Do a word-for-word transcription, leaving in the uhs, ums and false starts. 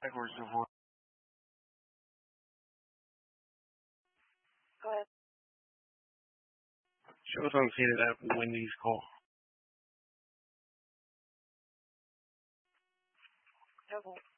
Edwards divorce. Go ahead. Shows unseated at Wendy's call. Okay.